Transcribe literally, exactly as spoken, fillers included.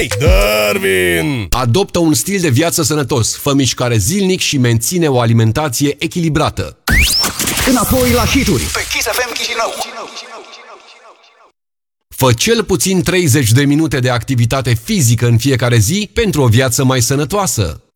Darwin! Adoptă un stil de viață sănătos, fă mișcare zilnic și menține o alimentație echilibrată. Înapoi la hituri pe Kiss F M Chișinău. Fă cel puțin treizeci de minute de activitate fizică în fiecare zi pentru o viață mai sănătoasă.